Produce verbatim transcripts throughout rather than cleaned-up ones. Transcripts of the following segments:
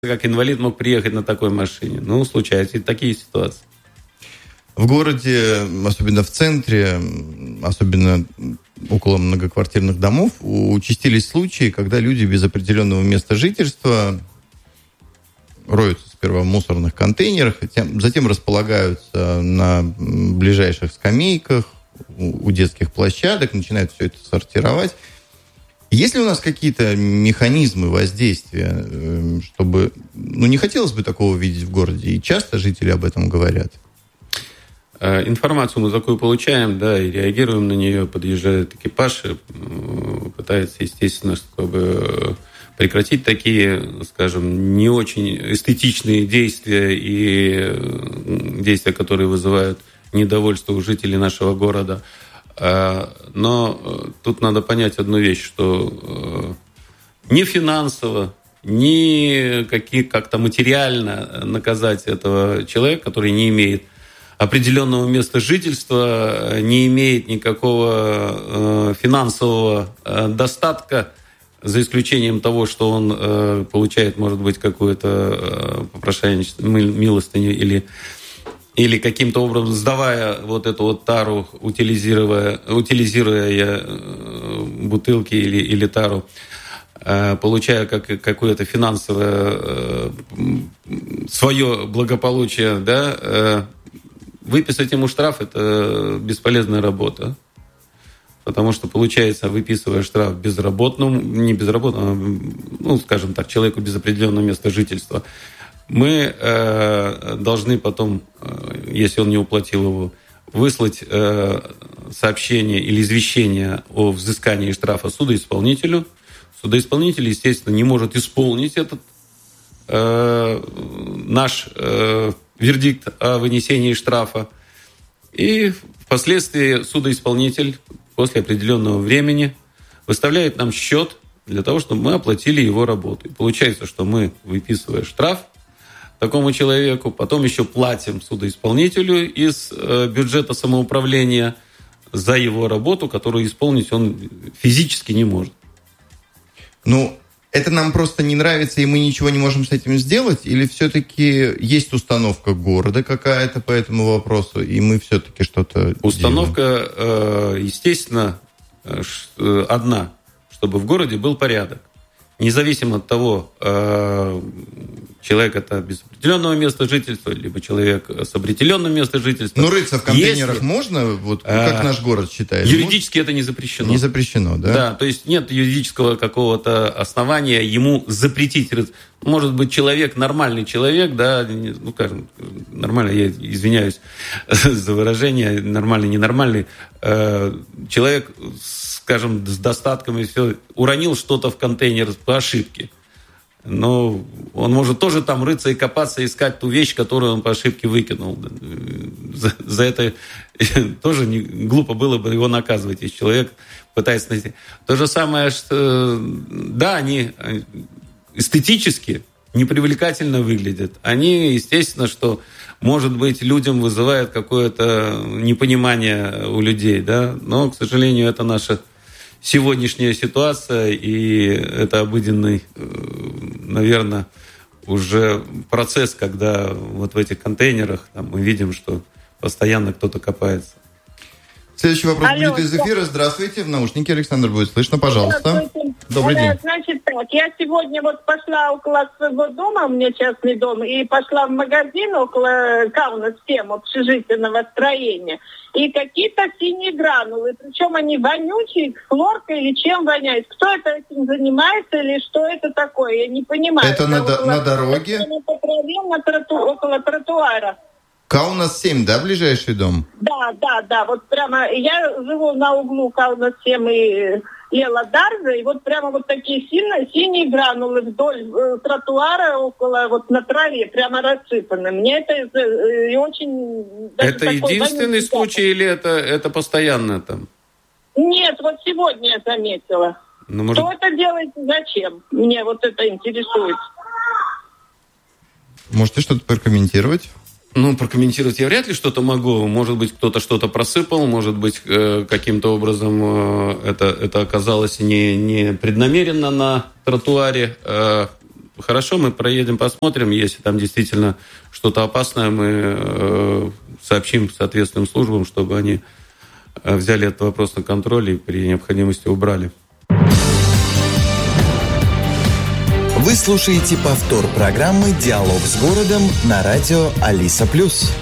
как инвалид мог приехать на такой машине. Ну, случаются и такие ситуации. В городе, особенно в центре, особенно около многоквартирных домов, участились случаи, когда люди без определенного места жительства роются сперва в мусорных контейнерах, затем располагаются на ближайших скамейках, у детских площадок, начинают все это сортировать. Есть ли у нас какие-то механизмы воздействия, чтобы... Ну, не хотелось бы такого видеть в городе, и часто жители об этом говорят? Информацию мы такую получаем, да, и реагируем на нее, подъезжает экипаж, пытается, естественно, чтобы прекратить такие, скажем, не очень эстетичные действия и действия, которые вызывают недовольство у жителей нашего города. Но тут надо понять одну вещь, что ни финансово, ни как-то материально наказать этого человека, который не имеет определенного места жительства, не имеет никакого финансового достатка, за исключением того, что он получает, может быть, какое-то попрошайничество, милостыню или или каким-то образом сдавая вот эту вот тару, утилизируя, утилизируя бутылки или, или тару, получая как, какое-то финансовое свое благополучие, да, выписать ему штраф – это бесполезная работа. Потому что, получается, выписывая штраф безработному, не безработному, ну, скажем так, человеку без определенного места жительства, мы э, должны потом, э, если он не уплатил его, выслать э, сообщение или извещение о взыскании штрафа судоисполнителю. Судоисполнитель, естественно, не может исполнить этот э, наш э, вердикт о вынесении штрафа. И впоследствии судоисполнитель после определенного времени выставляет нам счет для того, чтобы мы оплатили его работу. И получается, что мы, выписывая штраф такому человеку, потом еще платим судоисполнителю из э, бюджета самоуправления за его работу, которую исполнить он физически не может. Ну, это нам просто не нравится, и мы ничего не можем с этим сделать? Или все-таки есть установка города какая-то по этому вопросу, и мы все-таки что-то Установка, э, естественно, э, одна, чтобы в городе был порядок. Независимо от того, э, человек это без определенного места жительства, либо человек с определенным местом жительства. Ну, рыться в контейнерах если, можно, вот как э, наш город считает? Юридически может? Это не запрещено. Не запрещено, да? Да, то есть нет юридического какого-то основания ему запретить рыться. Может быть, человек, нормальный человек, да, ну, скажем, нормально, я извиняюсь за выражение, нормальный, ненормальный, э, человек, скажем, с достатком и все, уронил что-то в контейнер по ошибке. Но он может тоже там рыться и копаться, искать ту вещь, которую он по ошибке выкинул. За, за это тоже не, глупо было бы его наказывать, если человек пытается найти. То же самое, что да, они эстетически непривлекательно выглядят. Они, естественно, что, может быть, людям вызывают какое-то непонимание у людей, да, но, к сожалению, это наша сегодняшняя ситуация, и это обыденный, наверное, уже процесс, когда вот в этих контейнерах там, мы видим, что постоянно кто-то копается. Следующий вопрос Алло, будет из эфира. Здравствуйте. В наушнике Александр будет слышно. Пожалуйста. Добрый день. Значит так, я сегодня вот пошла около своего дома, у меня частный дом, и пошла в магазин около Каунас семь, общежительного строения. И какие-то синие гранулы, причем они вонючие, хлоркой или чем воняют. Кто это этим занимается или что это такое? Я не понимаю. Это на, около, на дороге? Это по траве, на троту, около тротуара. Каунас семь, да, ближайший дом? Да, да, да. Вот прямо я живу на углу Каунас семь и Лела Дарза, и вот прямо вот такие синие, синие гранулы вдоль э, тротуара, около вот на траве, прямо рассыпаны. Мне это э, очень... Это единственный случай или это, это постоянно там? Нет, вот сегодня я заметила. Ну, может... Кто это делает и зачем? Мне вот это интересует. Можете что-то прокомментировать? Ну, прокомментировать я вряд ли что-то могу. Может быть, кто-то что-то просыпал, может быть, каким-то образом это, это оказалось не, не преднамеренно на тротуаре. хорошо, мы проедем, посмотрим. Если там действительно что-то опасное, мы э, сообщим соответственным службам, чтобы они взяли этот вопрос на контроль и при необходимости убрали. Вы слушаете повтор программы «Диалог с городом» на радио Алиса Плюс.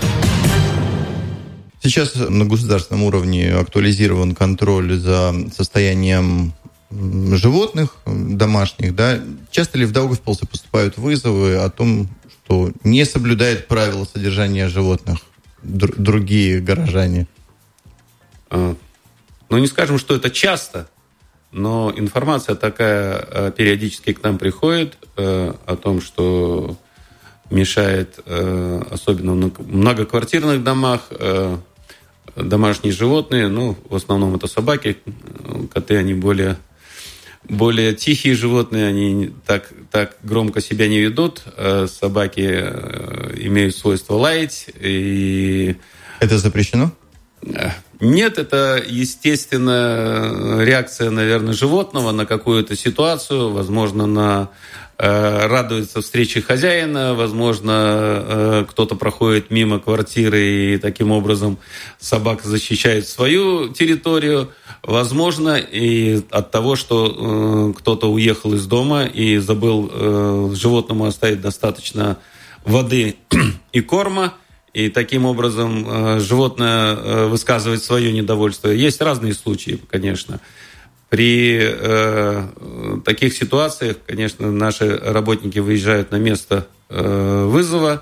Сейчас на государственном уровне актуализирован контроль за состоянием животных домашних. Да? Часто ли в Даугавпилсе поступают вызовы о том, что не соблюдают правила содержания животных др- другие горожане? Ну, не скажем, что это часто, но информация такая периодически к нам приходит э, о том, что мешает, э, особенно в многоквартирных домах, э, домашние животные. Ну, в основном это собаки, коты, они более, более тихие животные, они так, так громко себя не ведут. Э, собаки э, имеют свойство лаять. И... Это запрещено? Нет, это естественная реакция, наверное, животного на какую-то ситуацию, возможно, на э, радуется встрече хозяина, возможно, э, кто-то проходит мимо квартиры и таким образом собака защищает свою территорию, возможно, и от того, что э, кто-то уехал из дома и забыл э, животному оставить достаточно воды и корма. И таким образом животное высказывает свое недовольство. Есть разные случаи, конечно. При э, таких ситуациях, конечно, наши работники выезжают на место э, вызова,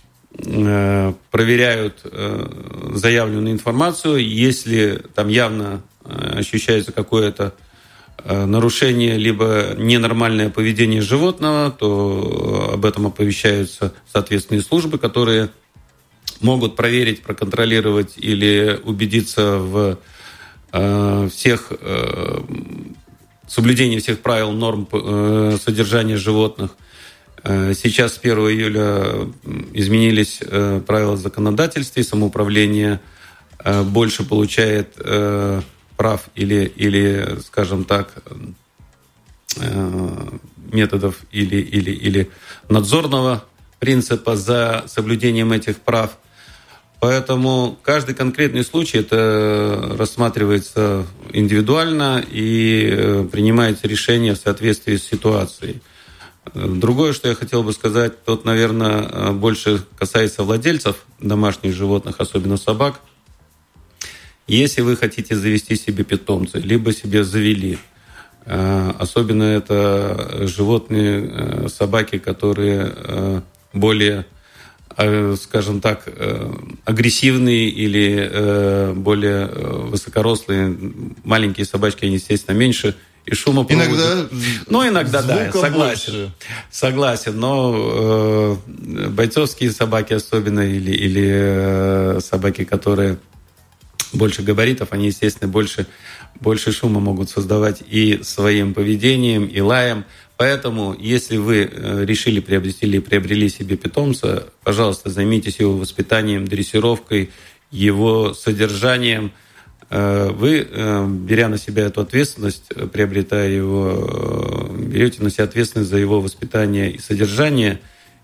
э, проверяют э, заявленную информацию. Если там явно ощущается какое-то э, нарушение либо ненормальное поведение животного, то об этом оповещаются соответственные службы, которые могут проверить, проконтролировать или убедиться в э, всех э, соблюдении всех правил, норм э, содержания животных. Э, сейчас с первого июля изменились э, правила законодательства, и самоуправление э, больше получает э, прав или, или, скажем так, э, методов или, или, или надзорного принципа за соблюдением этих прав. Поэтому каждый конкретный случай это рассматривается индивидуально и принимается решение в соответствии с ситуацией. Другое, что я хотел бы сказать, тут, наверное, больше касается владельцев домашних животных, особенно собак. Если вы хотите завести себе питомца, либо себе завели, особенно это животные, собаки, которые более, скажем так, агрессивные или более высокорослые. Маленькие собачки, они, естественно, меньше и шума проводят. Иногда Ну, иногда, да, я согласен. Больше. Согласен, но э, бойцовские собаки особенно, или, или э, собаки, которые больше габаритов, они, естественно, больше, больше шума могут создавать и своим поведением, и лаем. Поэтому, если вы решили приобрести или приобрели себе питомца, пожалуйста, займитесь его воспитанием, дрессировкой, его содержанием. Вы, беря на себя эту ответственность, приобретая его, берете на себя ответственность за его воспитание и содержание,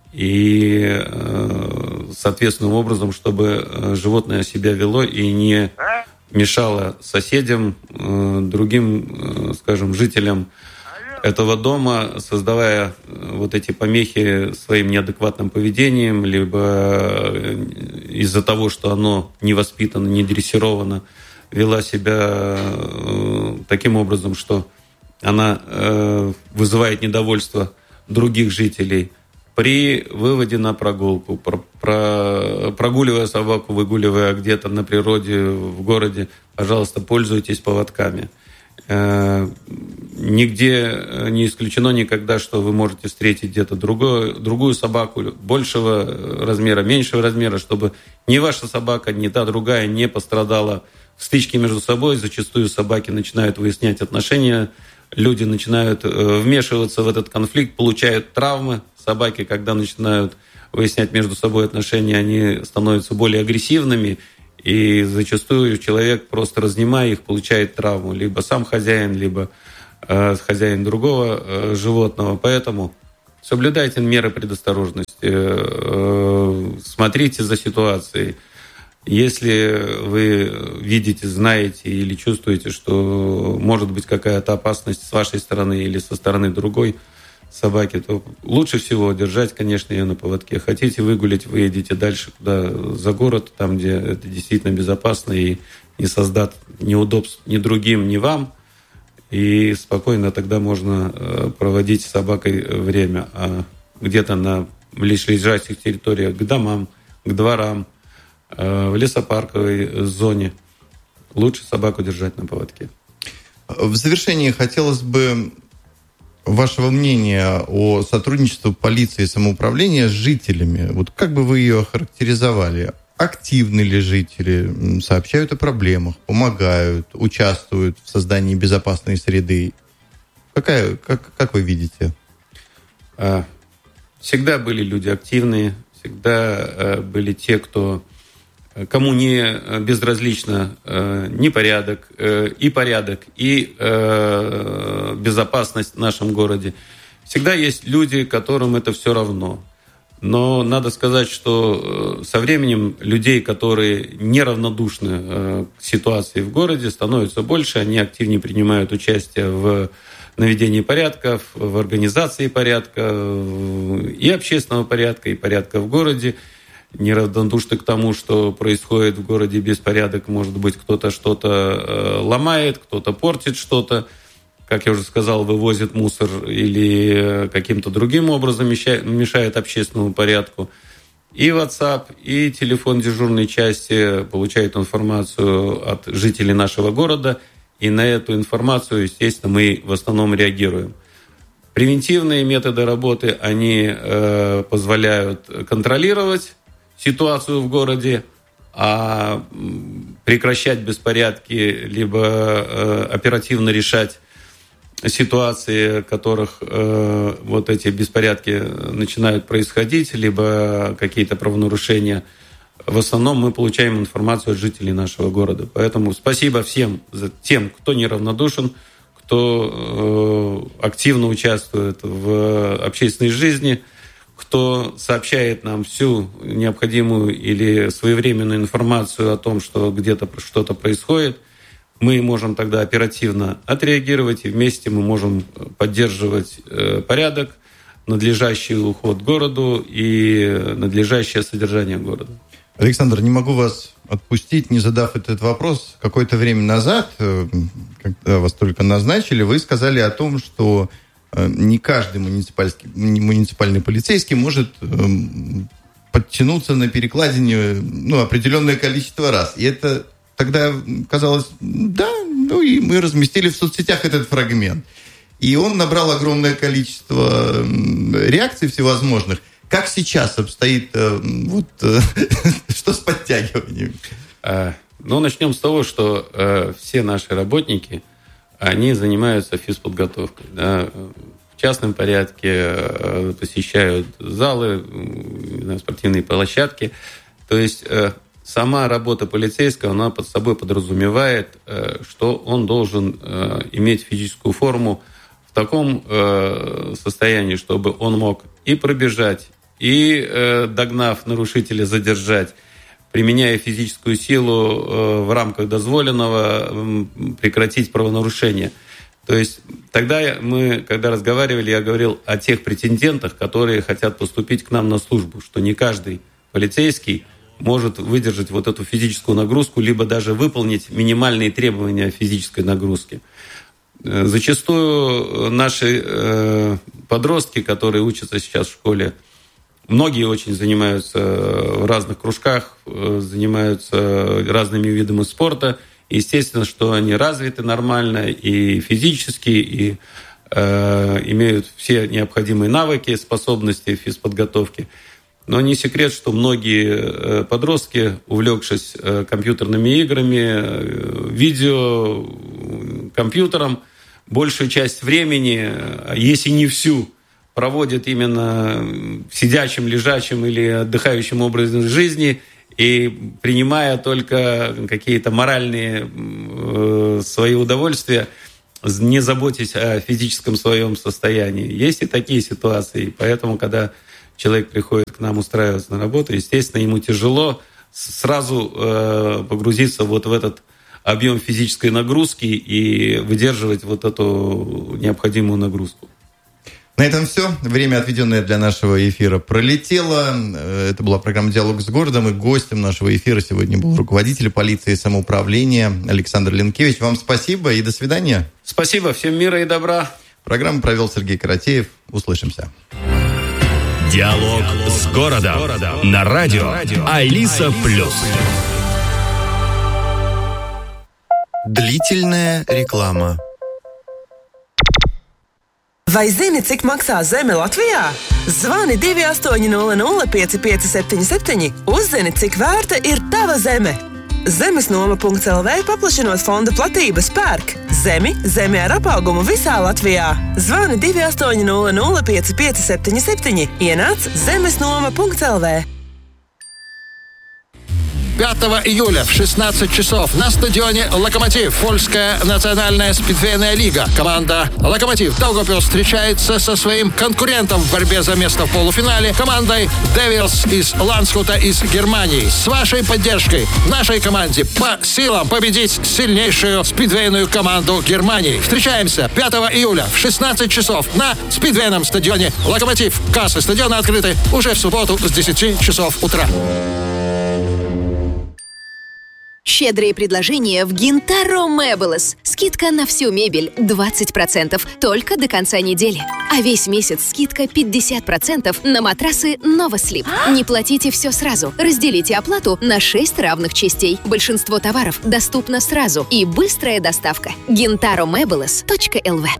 и соответственным образом, чтобы животное себя вело и не мешало соседям, другим, скажем, жителям этого дома, создавая вот эти помехи своим неадекватным поведением, либо из-за того, что оно не воспитано, не дрессировано, вела себя таким образом, что она вызывает недовольство других жителей. При выводе на прогулку, про, про, прогуливая собаку, выгуливая где-то на природе, в городе, пожалуйста, пользуйтесь поводками. Э, нигде не исключено никогда, что вы можете встретить где-то другую, другую собаку большего размера, меньшего размера, чтобы ни ваша собака, ни та другая не пострадала в стычке между собой. Зачастую собаки начинают выяснять отношения, люди начинают э, вмешиваться в этот конфликт, получают травмы. Собаки, когда начинают выяснять между собой отношения, они становятся более агрессивными, и зачастую человек, просто разнимая их, получает травму. Либо сам хозяин, либо э, хозяин другого э, животного. Поэтому соблюдайте меры предосторожности, смотрите за ситуацией. Если вы видите, знаете или чувствуете, что может быть какая-то опасность с вашей стороны или со стороны другой собаки, то лучше всего держать, конечно, ее на поводке. Хотите выгулять, вы идите дальше туда, за город, там, где это действительно безопасно и не создаст неудобств ни другим, ни вам. И спокойно тогда можно проводить с собакой время. А где-то на близлежащих территориях, к домам, к дворам, в лесопарковой зоне лучше собаку держать на поводке. В завершении хотелось бы вашего мнения о сотрудничестве полиции и самоуправления с жителями. Вот как бы вы ее охарактеризовали? Активны ли жители, сообщают о проблемах, помогают, участвуют в создании безопасной среды? Какая, как, как вы видите? Всегда были люди активные, всегда были те, кто, кому не безразлично ни порядок, и порядок, и безопасность в нашем городе. Всегда есть люди, которым это все равно. Но надо сказать, что со временем людей, которые неравнодушны к ситуации в городе, становится больше. Они активнее принимают участие в наведении порядка, в организации порядка, и общественного порядка, и порядка в городе. Неравнодушны к тому, что происходит в городе беспорядок. Может быть, кто-то что-то ломает, кто-то портит что-то. Как я уже сказал, вывозит мусор или каким-то другим образом мешает общественному порядку. И WhatsApp, и телефон дежурной части получают информацию от жителей нашего города, и на эту информацию, естественно, мы в основном реагируем. Превентивные методы работы, они э, позволяют контролировать ситуацию в городе, а прекращать беспорядки, либо э, оперативно решать ситуации, в которых э, вот эти беспорядки начинают происходить, либо какие-то правонарушения, в основном мы получаем информацию от жителей нашего города. Поэтому спасибо всем за тем, кто неравнодушен, кто э, активно участвует в общественной жизни, кто сообщает нам всю необходимую или своевременную информацию о том, что где-то что-то происходит. Мы можем тогда оперативно отреагировать, и вместе мы можем поддерживать порядок, надлежащий уход к городу и надлежащее содержание города. Александр, не могу вас отпустить, не задав этот вопрос. Какое-то время назад, когда вас только назначили, вы сказали о том, что не каждый муниципальный, муниципальный полицейский может подтянуться на перекладине, ну, определенное количество раз. И это тогда казалось, да, ну и мы разместили в соцсетях этот фрагмент. И он набрал огромное количество реакций всевозможных. Как сейчас обстоит вот что с подтягиванием? Ну, начнем с того, что э, все наши работники, они занимаются физподготовкой. Да, в частном порядке э, посещают залы, э, спортивные площадки. То есть э, сама работа полицейского, она под собой подразумевает, э, что он должен э, иметь физическую форму в таком э, состоянии, чтобы он мог и пробежать, и, э, догнав нарушителя, задержать, применяя физическую силу э, в рамках дозволенного, э, прекратить правонарушение. То есть тогда мы, когда разговаривали, я говорил о тех претендентах, которые хотят поступить к нам на службу, что не каждый полицейский может выдержать вот эту физическую нагрузку, либо даже выполнить минимальные требования физической нагрузки. Э, зачастую наши э, подростки, которые учатся сейчас в школе, многие очень занимаются в разных кружках, занимаются разными видами спорта. Естественно, что они развиты нормально и физически, и э, имеют все необходимые навыки, способности физподготовки. Но не секрет, что многие подростки, увлекшись компьютерными играми, видео, компьютером, большую часть времени, если не всю, проводят именно в сидячем, лежачем или отдыхающем образе жизни и принимая только какие-то моральные э, свои удовольствия не заботясь о физическом своем состоянии. Есть и такие ситуации. Поэтому, когда человек приходит к нам устраиваться на работу, естественно, ему тяжело сразу э, погрузиться вот в этот объем физической нагрузки и выдерживать вот эту необходимую нагрузку. На этом все. Время, отведенное для нашего эфира, пролетело. Это была программа «Диалог с городом», и гостем нашего эфира сегодня был руководитель полиции и самоуправления Александр Ленкевич. Вам спасибо и до свидания. Спасибо. Всем мира и добра. Программу провел Сергей Каратеев. Услышимся. «Диалог с городом» на радио Алиса Плюс. Длительная реклама. Vai zini, cik maksā zeme Latvijā? Zvani divi astoņi nulle nulle pieci pieci septiņi septiņi. Uzzini, cik vērta ir tava zeme. Zemesnoma punkts el vē paplašinot fonda platības pērk zemi, zemi ar apaugumu visā Latvijā. Zvani divi astoņi nulle nulle pieci pieci septiņi septiņi. Ienāc zemesnoma punkts el vē. пятого июля в шестнадцать часов на стадионе «Локомотив» Польская национальная спидвейная лига. Команда «Локомотив» Daugavpils встречается со своим конкурентом в борьбе за место в полуфинале, командой «Devils» из Ланскута из Германии. С вашей поддержкой нашей команде по силам победить сильнейшую спидвейную команду Германии. Встречаемся пятого июля в шестнадцать часов на спидвейном стадионе «Локомотив». Кассы стадиона открыты уже в субботу с десяти часов утра. Щедрые предложения в Гинтаро Мэблес. Скидка на всю мебель двадцать процентов только до конца недели. А весь месяц скидка пятьдесят процентов на матрасы Новослип. Не платите все сразу. Разделите оплату на шесть равных частей. Большинство товаров доступно сразу. И быстрая доставка. гинтаро мэблес точка эл ви.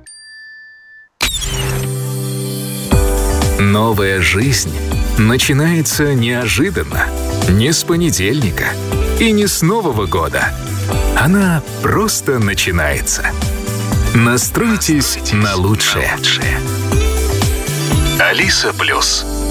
Новая жизнь начинается неожиданно. Не с понедельника. И не с Нового года. Она просто начинается. Настройтесь на лучшее. Алиса Плюс.